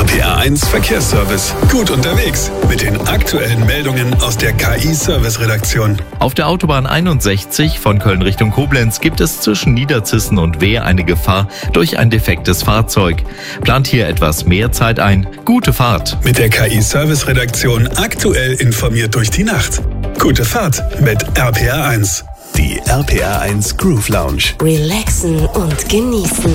RPR1 Verkehrsservice. Gut unterwegs mit den aktuellen Meldungen aus der KI-Service-Redaktion. Auf der Autobahn 61 von Köln Richtung Koblenz gibt es zwischen Niederzissen und Wehr eine Gefahr durch ein defektes Fahrzeug. Plant hier etwas mehr Zeit ein. Gute Fahrt. Mit der KI-Service-Redaktion aktuell informiert durch die Nacht. Gute Fahrt mit RPR1. Die RPR1 Groove Lounge. Relaxen und genießen.